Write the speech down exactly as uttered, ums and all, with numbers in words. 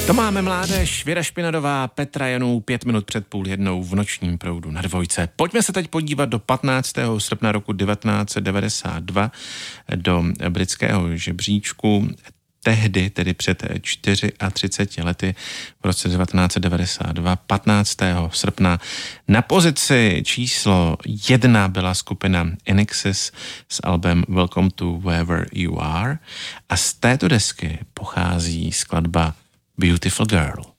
To máme mládež, Věra Špinadová, Petra Janů, pět minut před půl jednou v nočním proudu na Dvojce. Pojďme se teď podívat do patnáctého srpna roku devatenáct set devadesát dva do britského žebříčku. Tehdy, tedy před třiceti čtyřmi lety, v roce devatenáct set devadesát dva, patnáctého srpna, na pozici číslo jedna byla skupina Inexes s albem Welcome to Wherever You Are a z této desky pochází skladba Beautiful Girl.